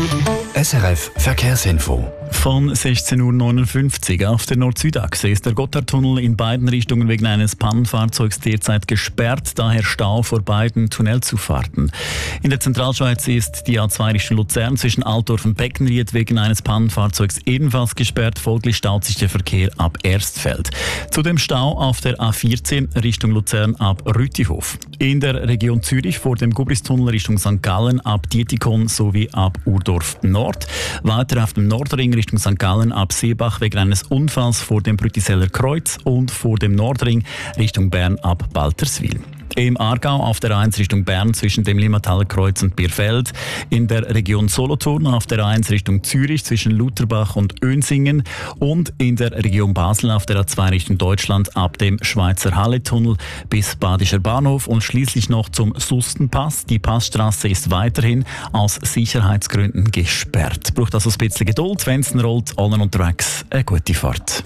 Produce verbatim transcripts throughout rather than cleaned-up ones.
S R F Verkehrsinfo. Von sechzehn Uhr neunundfünfzig auf der Nord-Süd-Achse ist der Gotthardtunnel in beiden Richtungen wegen eines Pannenfahrzeugs derzeit gesperrt, daher Stau vor beiden Tunnelzufahrten. In der Zentralschweiz ist die A zwei Richtung Luzern zwischen Altdorf und Beckenried wegen eines Pannenfahrzeugs ebenfalls gesperrt, folglich staut sich der Verkehr ab Erstfeld. Zudem Stau auf der A vierzehn Richtung Luzern ab Rütihof. In der Region Zürich vor dem Gubristunnel Richtung Sankt Gallen ab Dietikon sowie ab Urdorf Nord. Weiter auf dem Nordring Richtung Sankt Gallen ab Seebach wegen eines Unfalls vor dem Brütiseller Kreuz und vor dem Nordring Richtung Bern ab Balterswil. Im Aargau auf der A eins Richtung Bern zwischen dem Limmataler Kreuz und Bierfeld, in der Region Solothurn auf der A eins Richtung Zürich zwischen Lutherbach und Önsingen und in der Region Basel auf der A zwei Richtung Deutschland ab dem Schweizer Halletunnel bis Badischer Bahnhof und schließlich noch zum Sustenpass. Die Passstraße ist weiterhin aus Sicherheitsgründen gesperrt. Braucht also ein bisschen Geduld, wenn es rollt, allen unterwegs eine gute Fahrt.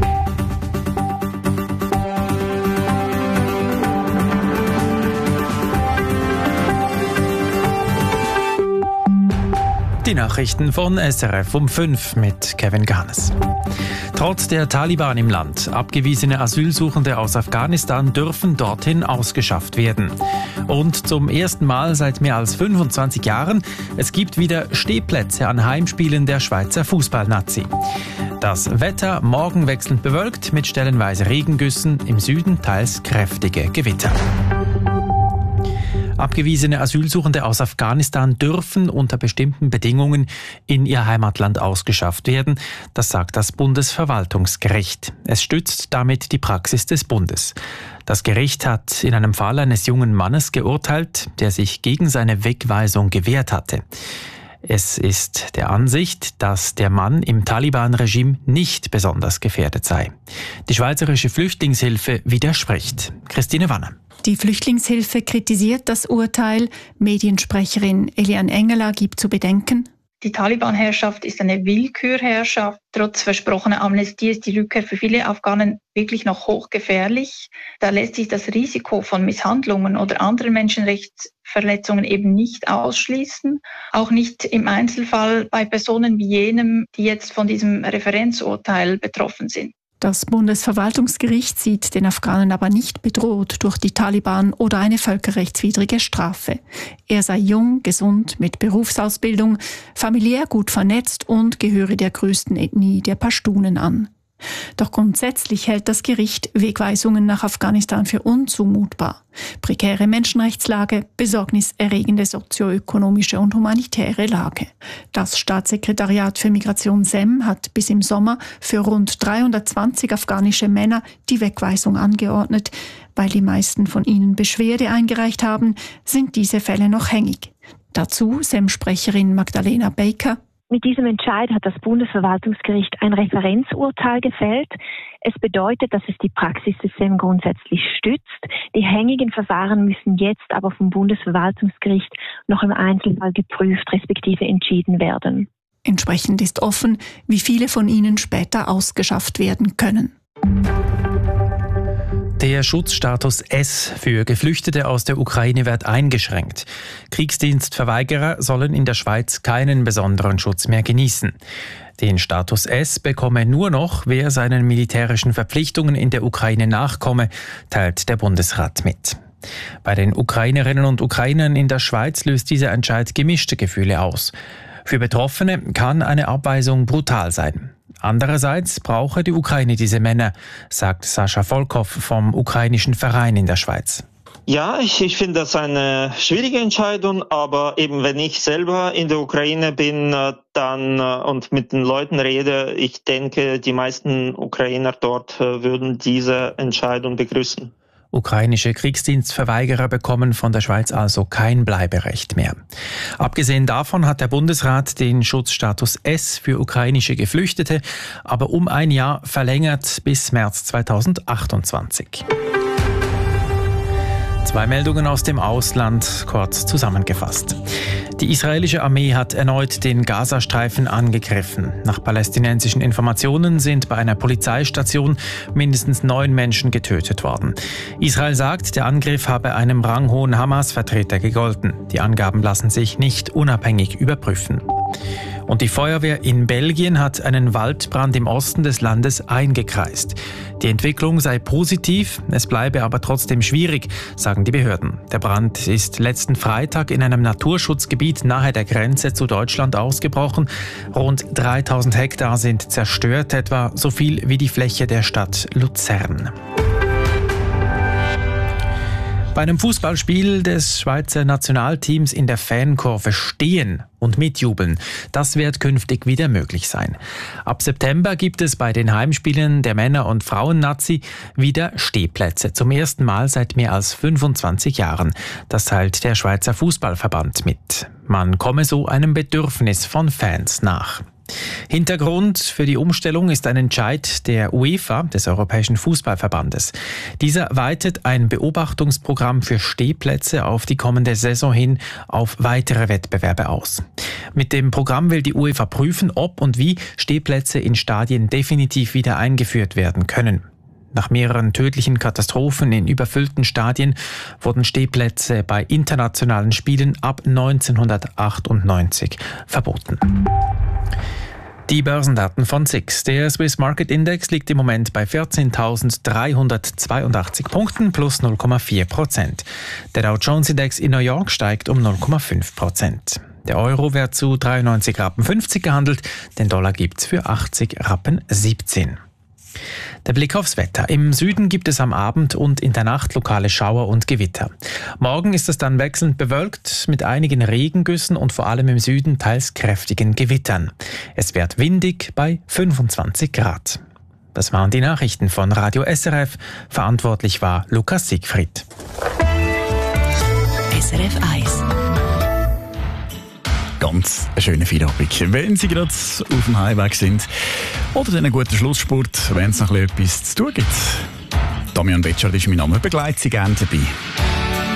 Die Nachrichten von S R F um fünf mit Kevin Ganes. Trotz der Taliban im Land, abgewiesene Asylsuchende aus Afghanistan dürfen dorthin ausgeschafft werden. Und zum ersten Mal seit mehr als fünfundzwanzig Jahren, es gibt wieder Stehplätze an Heimspielen der Schweizer Fußballnazi. Das Wetter morgen wechselnd bewölkt mit stellenweise Regengüssen, im Süden teils kräftige Gewitter. Abgewiesene Asylsuchende aus Afghanistan dürfen unter bestimmten Bedingungen in ihr Heimatland ausgeschafft werden. Das sagt das Bundesverwaltungsgericht. Es stützt damit die Praxis des Bundes. Das Gericht hat in einem Fall eines jungen Mannes geurteilt, der sich gegen seine Wegweisung gewehrt hatte. Es ist der Ansicht, dass der Mann im Taliban-Regime nicht besonders gefährdet sei. Die Schweizerische Flüchtlingshilfe widerspricht. Christine Wanner. Die Flüchtlingshilfe kritisiert das Urteil. Mediensprecherin Eliane Engeler gibt zu bedenken: Die Taliban-Herrschaft ist eine Willkürherrschaft. Trotz versprochener Amnestie ist die Rückkehr für viele Afghanen wirklich noch hochgefährlich. Da lässt sich das Risiko von Misshandlungen oder anderen Menschenrechtsverletzungen eben nicht ausschließen. Auch nicht im Einzelfall bei Personen wie jenem, die jetzt von diesem Referenzurteil betroffen sind. Das Bundesverwaltungsgericht sieht den Afghanen aber nicht bedroht durch die Taliban oder eine völkerrechtswidrige Strafe. Er sei jung, gesund, mit Berufsausbildung, familiär gut vernetzt und gehöre der größten Ethnie der Pashtunen an. Doch grundsätzlich hält das Gericht Wegweisungen nach Afghanistan für unzumutbar. Prekäre Menschenrechtslage, besorgniserregende sozioökonomische und humanitäre Lage. Das Staatssekretariat für Migration S E M hat bis im Sommer für rund dreihundertzwanzig afghanische Männer die Wegweisung angeordnet. Weil die meisten von ihnen Beschwerde eingereicht haben, sind diese Fälle noch hängig. Dazu S E M-Sprecherin Magdalena Baker: Mit diesem Entscheid hat das Bundesverwaltungsgericht ein Referenzurteil gefällt. Es bedeutet, dass es die Praxis des S E M grundsätzlich stützt. Die hängigen Verfahren müssen jetzt aber vom Bundesverwaltungsgericht noch im Einzelfall geprüft respektive entschieden werden. Entsprechend ist offen, wie viele von ihnen später ausgeschafft werden können. Der Schutzstatus S für Geflüchtete aus der Ukraine wird eingeschränkt. Kriegsdienstverweigerer sollen in der Schweiz keinen besonderen Schutz mehr genießen. Den Status S bekomme nur noch, wer seinen militärischen Verpflichtungen in der Ukraine nachkomme, teilt der Bundesrat mit. Bei den Ukrainerinnen und Ukrainern in der Schweiz löst dieser Entscheid gemischte Gefühle aus. Für Betroffene kann eine Abweisung brutal sein. Andererseits brauche die Ukraine diese Männer, sagt Sascha Volkov vom ukrainischen Verein in der Schweiz. Ja, ich, ich finde das eine schwierige Entscheidung, aber eben wenn ich selber in der Ukraine bin dann und mit den Leuten rede, ich denke, die meisten Ukrainer dort würden diese Entscheidung begrüßen. Ukrainische Kriegsdienstverweigerer bekommen von der Schweiz also kein Bleiberecht mehr. Abgesehen davon hat der Bundesrat den Schutzstatus S für ukrainische Geflüchtete aber um ein Jahr verlängert bis März zweitausendachtundzwanzig. Zwei Meldungen aus dem Ausland, kurz zusammengefasst. Die israelische Armee hat erneut den Gazastreifen angegriffen. Nach palästinensischen Informationen sind bei einer Polizeistation mindestens neun Menschen getötet worden. Israel sagt, der Angriff habe einem ranghohen Hamas-Vertreter gegolten. Die Angaben lassen sich nicht unabhängig überprüfen. Und die Feuerwehr in Belgien hat einen Waldbrand im Osten des Landes eingekreist. Die Entwicklung sei positiv, es bleibe aber trotzdem schwierig, sagen die Behörden. Der Brand ist letzten Freitag in einem Naturschutzgebiet nahe der Grenze zu Deutschland ausgebrochen. Rund dreitausend Hektar sind zerstört, etwa so viel wie die Fläche der Stadt Luzern. Bei einem Fußballspiel des Schweizer Nationalteams in der Fankurve stehen und mitjubeln, das wird künftig wieder möglich sein. Ab September gibt es bei den Heimspielen der Männer- und Frauen-Nazi wieder Stehplätze. Zum ersten Mal seit mehr als fünfundzwanzig Jahren. Das teilt der Schweizer Fußballverband mit. Man komme so einem Bedürfnis von Fans nach. Hintergrund für die Umstellung ist ein Entscheid der UEFA, des Europäischen Fußballverbandes. Dieser weitet ein Beobachtungsprogramm für Stehplätze auf die kommende Saison hin auf weitere Wettbewerbe aus. Mit dem Programm will die UEFA prüfen, ob und wie Stehplätze in Stadien definitiv wieder eingeführt werden können. Nach mehreren tödlichen Katastrophen in überfüllten Stadien wurden Stehplätze bei internationalen Spielen ab neunzehnhundertachtundneunzig verboten. Die Börsendaten von S I X. Der Swiss Market Index liegt im Moment bei vierzehntausenddreihundertzweiundachtzig Punkten plus null Komma vier Prozent. Der Dow Jones Index in New York steigt um null Komma fünf Prozent. Der Euro wird zu dreiundneunzig Rappen fünfzig gehandelt, den Dollar gibt's für achtzig Rappen siebzehn. Der Blick aufs Wetter. Im Süden gibt es am Abend und in der Nacht lokale Schauer und Gewitter. Morgen ist es dann wechselnd bewölkt mit einigen Regengüssen und vor allem im Süden teils kräftigen Gewittern. Es wird windig bei fünfundzwanzig Grad. Das waren die Nachrichten von Radio S R F. Verantwortlich war Lukas Siegfried. S R F eins. Ganz ein schöner Feierabend. Wenn Sie gerade auf dem Heimweg sind oder einen guten Schlusssport, wenn es noch etwas zu tun gibt. Damian Betschart ist mein Name. Begleitet Sie gerne dabei.